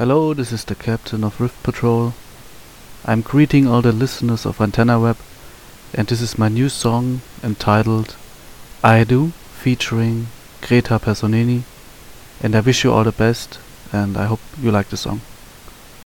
Hello, this is the captain of Rift Patrol. I'm greeting all the listeners of Antenna Web, and this is my new song entitled I Do, featuring Greta Personeni. And I wish you all the best, and I hope you like the song.